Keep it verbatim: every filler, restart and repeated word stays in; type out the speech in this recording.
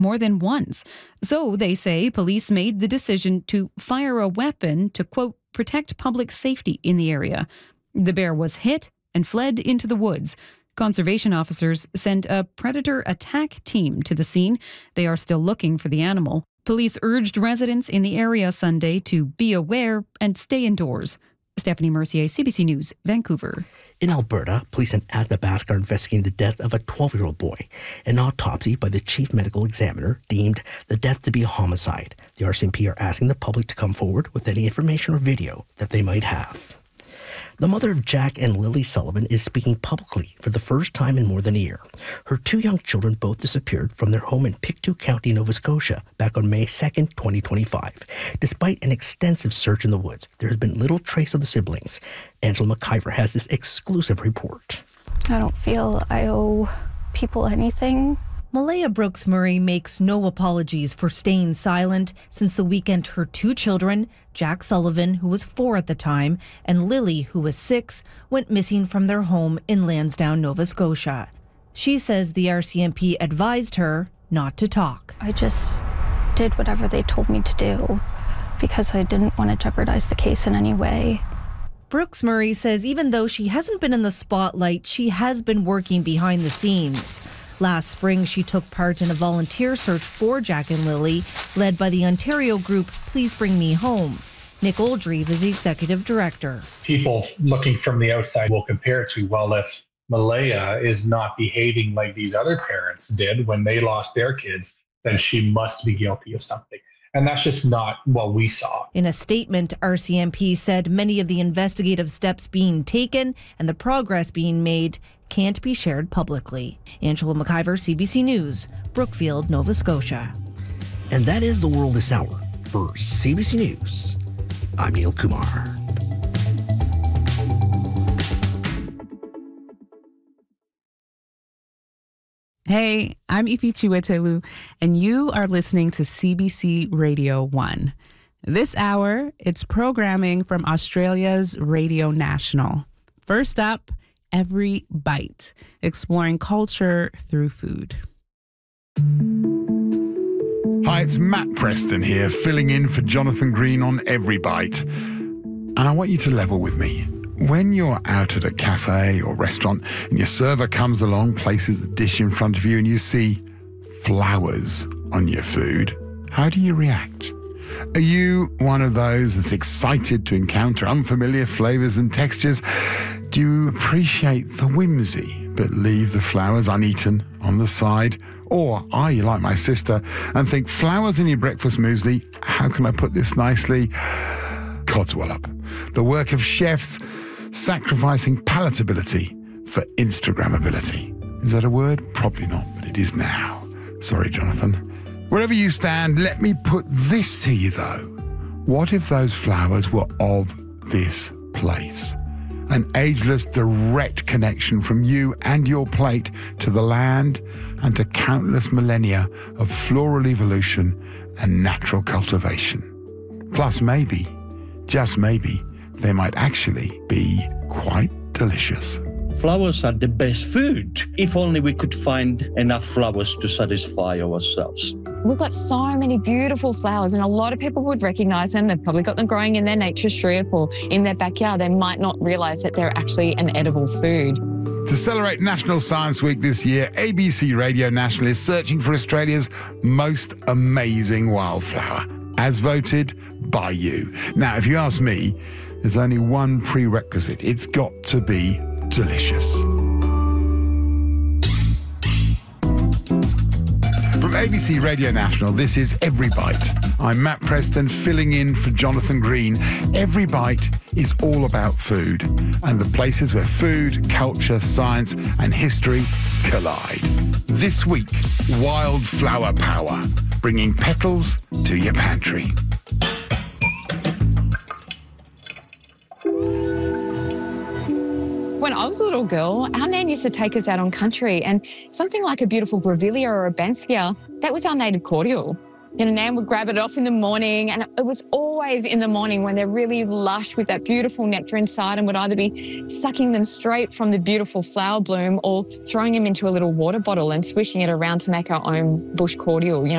more than once. So, they say, police made the decision to fire a weapon to, quote, protect public safety in the area. The bear was hit and fled into the woods. Conservation officers sent a predator attack team to the scene. They are still looking for the animal. Police urged residents in the area Sunday to be aware and stay indoors. Stephanie Mercier, C B C News, Vancouver. In Alberta, police in Athabasca are investigating the death of a twelve-year-old boy. An autopsy by the chief medical examiner deemed the death to be a homicide. The R C M P are asking the public to come forward with any information or video that they might have. The mother of Jack and Lily Sullivan is speaking publicly for the first time in more than a year. Her two young children both disappeared from their home in Pictou County, Nova Scotia, back on May second, twenty twenty-five. Despite an extensive search in the woods, there has been little trace of the siblings. Angela McIver has this exclusive report. I don't feel I owe people anything. Malaya Brooks Murray makes no apologies for staying silent since the weekend her two children, Jack Sullivan, who was four at the time, and Lily, who was six, went missing from their home in Lansdowne, Nova Scotia. She says the R C M P advised her not to talk. I just did whatever they told me to do because I didn't want to jeopardize the case in any way. Brooks Murray says even though she hasn't been in the spotlight, she has been working behind the scenes. Last spring, she took part in a volunteer search for Jack and Lily, led by the Ontario group Please Bring Me Home. Nick Oldreive is the executive director. People looking from the outside will compare it to, well, if Malaya is not behaving like these other parents did when they lost their kids, then she must be guilty of something. And that's just not what we saw. In a statement, R C M P said many of the investigative steps being taken and the progress being made can't be shared publicly. Angela McIver, C B C News, Brookfield, Nova Scotia. And that is the world this hour. For C B C News, I'm Neil Kumar. Hey, I'm Ifi Chiwetelu, and you are listening to C B C Radio one. This hour, it's programming from Australia's Radio National. First up, Every Bite, exploring culture through food. Hi, it's Matt Preston here, filling in for Jonathan Green on Every Bite. And I want you to level with me. When you're out at a cafe or restaurant and your server comes along, places the dish in front of you, and you see flowers on your food, how do you react? Are you one of those that's excited to encounter unfamiliar flavors and textures? Do you appreciate the whimsy but leave the flowers uneaten on the side? Or are you like my sister and think flowers in your breakfast muesli, how can I put this nicely? Codswallop. The work of chefs sacrificing palatability for Instagrammability. Is that a word? Probably not, but it is now. Sorry, Jonathan. Wherever you stand, let me put this to you, though. What if those flowers were of this place? An ageless, direct connection from you and your plate to the land and to countless millennia of floral evolution and natural cultivation. Plus, maybe, just maybe, they might actually be quite delicious. Flowers are the best food, if only we could find enough flowers to satisfy ourselves. We've got so many beautiful flowers, and a lot of people would recognise them. They've probably got them growing in their nature strip or in their backyard. They might not realise that they're actually an edible food. To celebrate National Science Week this year, A B C Radio National is searching for Australia's most amazing wildflower, as voted by you. Now, if you ask me, there's only one prerequisite. It's got to be delicious. From A B C Radio National, this is Every Bite. I'm Matt Preston, filling in for Jonathan Green. Every Bite is all about food and the places where food, culture, science and history collide. This week, wildflower power, bringing petals to your pantry. When I was a little girl, our nan used to take us out on country, and something like a beautiful Grevillea or a Banksia, that was our native cordial. You know, Nan would grab it off in the morning, and it was always in the morning when they're really lush with that beautiful nectar inside, and would either be sucking them straight from the beautiful flower bloom or throwing them into a little water bottle and swishing it around to make our own bush cordial. You know,